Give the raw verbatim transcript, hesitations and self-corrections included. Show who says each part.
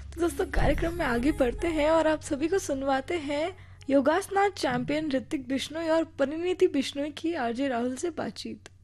Speaker 1: तो दोस्तों कार्यक्रम में आगे बढ़ते हैं और आप सभी को सुनवाते हैं योगासना चैंपियन ऋतिक बिश्नोई और परिणीति बिश्नोई की आरजे राहुल से बातचीत।